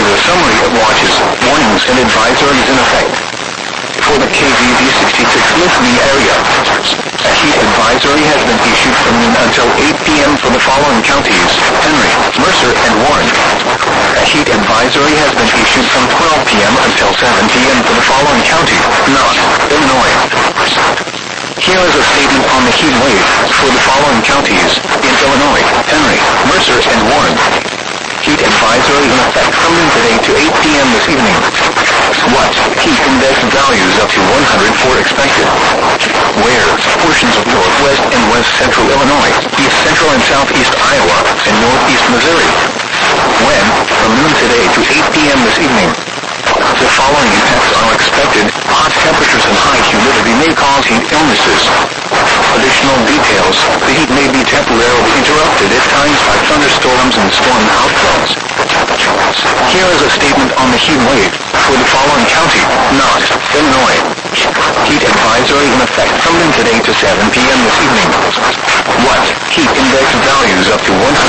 is a summary of watches, warnings, and advisories in effect. For the KZZ 66 listening area, a heat advisory has been issued from noon until 8 p.m. for the following counties: Henry, Mercer, and Warren. A heat advisory has been issued from 12 p.m. until 7 p.m. for the following counties: Knott, Illinois. Here is a statement on the heat wave for the following counties in Illinois: Henry, Mercer, and Warren. Heat advisory in effect from noon today to 8 p.m. this evening. What? Heat index values up to 104 expected. Where? Portions of northwest and west central Illinois, east central and southeast Iowa, and northeast Missouri. When? From noon today to 8 p.m. this evening. The following effects are expected: hot temperatures and high humidity may cause heat illnesses. Additional details: the heat may be temporarily interrupted at times by thunderstorms and storm outflows. Here is a statement on the heat wave for the following county: Knott, Illinois. Heat advisory in effect from noon today to 7 p.m. this evening. What? Heat index values up to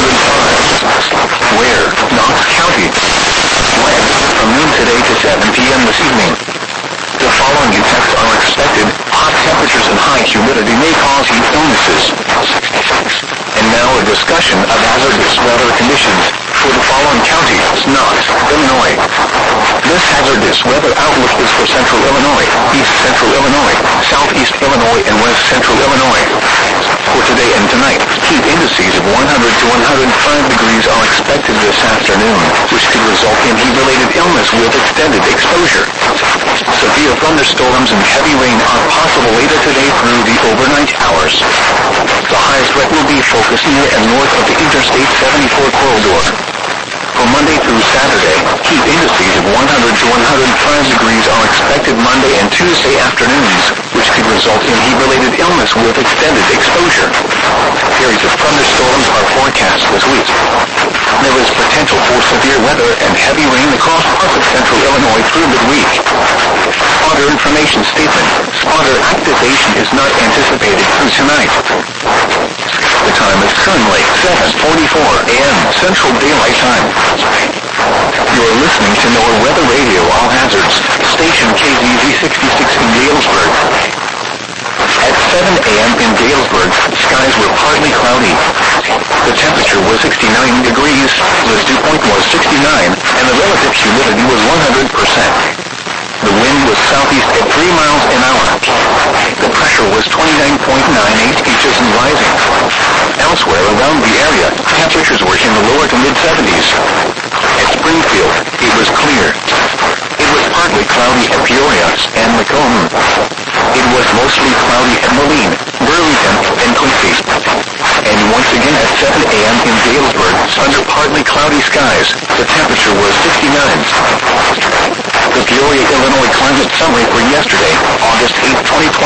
105. Where? Knox County. When? From noon today to 7 p.m. this evening. The following effects are expected: hot temperatures and high humidity may cause heat illnesses. And now a discussion of hazardous weather conditions for the following county: Knott, Illinois. This hazardous weather outlook is for central Illinois, east central Illinois, southeast Illinois, and west central Illinois. For today and tonight, heat indices of 100 to 105 degrees are expected this afternoon, which could result in heat-related illness with extended exposure. Severe thunderstorms and heavy rain are possible later today through the overnight hours. The highest threat will be focused near and north of the Interstate 74 corridor. For Monday through Saturday, heat indices of 100 to 105 degrees are expected Monday and Tuesday afternoons, which could result in heat-related illness with extended exposure. Periods of thunderstorms are forecast this week. There is potential for severe weather and heavy rain across parts of central Illinois through midweek. Spotter information statement: spotter activation is not anticipated through tonight. The time is currently 7:44 a.m. Central Daylight Time. You're listening to NOAA Weather Radio All Hazards, station KZZ 66 in Galesburg. At 7 a.m. in Galesburg, skies were partly cloudy. The temperature was 69 degrees, the dew point was 69, and the relative humidity was 100%. The wind was southeast at 3 miles an hour. The pressure was 29.98 inches and rising. Elsewhere around the area, temperatures were in the lower to mid-70s. At Springfield, it was clear. It was partly cloudy at Peoria and Macomb. It was mostly cloudy at Moline, Burlington, and Quincy. And once again at 7 a.m. in Galesburg, under partly cloudy skies, the temperature was 69. The Peoria, Illinois climate summary for yesterday, August 8,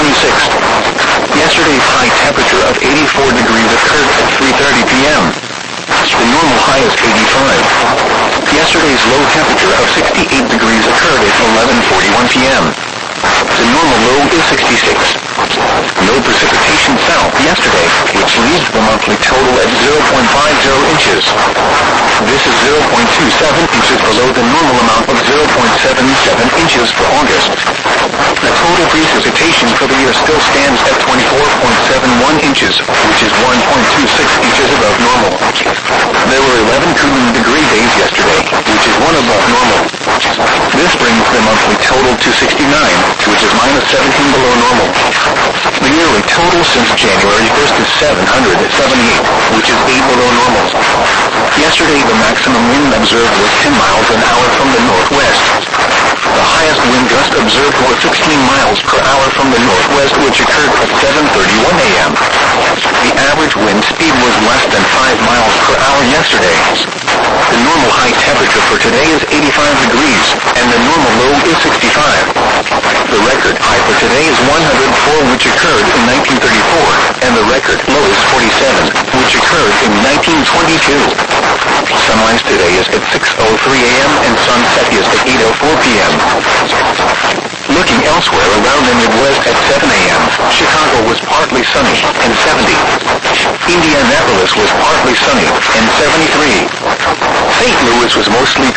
2026. Yesterday's high temperature of 84 degrees occurred at 3:30 p.m. The normal high is 85. Yesterday's low temperature of 68 degrees occurred at 11:41 p.m. The normal low is 66. No precipitation fell yesterday, which leaves the monthly total at 0.50 inches. This is 0.27 inches below the normal amount of 0.77 inches for August. The total precipitation for the year still stands at 24.71 inches, which is 1.26 inches above normal. There were 11 cooling degree days yesterday, which is 1 above normal. This brings the monthly total to 69, which is minus 17 below normal. The yearly total since January 1st is 778, which is 8 below normal. Yesterday, the maximum wind observed was 10 miles an hour from the northwest. The highest wind gust observed was 16 miles per hour from the northwest, which occurred at 7:31 a.m. The average wind speed was less than 5 miles per hour yesterday. The normal high temperature for today is 85 degrees, and the normal low is 65. The record high for today is 104, which occurred in 1934, and the record low is 47, which occurred in 1922. Sunrise today is at 6:03 a.m. and sunset is at 8:04 p.m. Looking elsewhere around the Midwest at 7 a.m., Chicago was partly sunny and 70. Indianapolis was partly sunny and 73. St. Louis was mostly